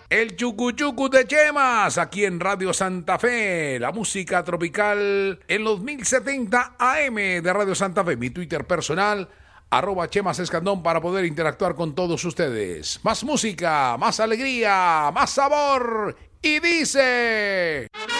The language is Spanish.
El Chucu Chucu de Chemas, aquí en Radio Santa Fe, la música tropical en los 1070 AM de Radio Santa Fe. Mi Twitter personal, @Chemas Escandón, para poder interactuar con todos ustedes. Más música, más alegría, más sabor. Y dice...